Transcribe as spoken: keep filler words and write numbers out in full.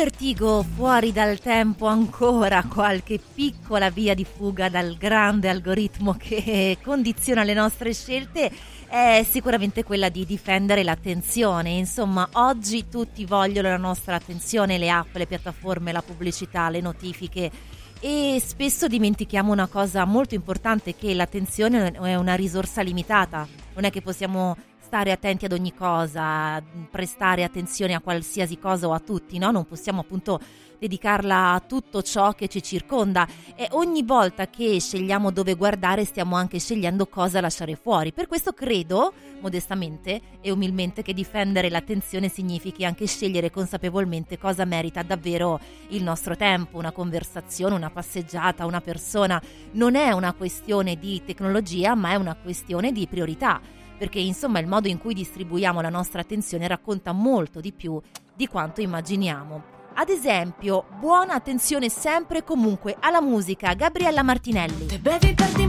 Vertigo, fuori dal tempo ancora, qualche piccola via di fuga dal grande algoritmo che condiziona le nostre scelte è sicuramente quella di difendere l'attenzione. Insomma, oggi tutti vogliono la nostra attenzione, le app, le piattaforme, la pubblicità, le notifiche, e spesso dimentichiamo una cosa molto importante, che l'attenzione è una risorsa limitata. Non è che possiamo stare attenti ad ogni cosa, prestare attenzione a qualsiasi cosa o a tutti, no? Non possiamo appunto dedicarla a tutto ciò che ci circonda, e ogni volta che scegliamo dove guardare stiamo anche scegliendo cosa lasciare fuori. Per questo credo, modestamente e umilmente, che difendere l'attenzione significhi anche scegliere consapevolmente cosa merita davvero il nostro tempo, una conversazione, una passeggiata, una persona. Non è una questione di tecnologia, ma è una questione di priorità. Perché insomma il modo in cui distribuiamo la nostra attenzione racconta molto di più di quanto immaginiamo. Ad esempio, buona attenzione sempre e comunque alla musica. Gabriella Martinelli.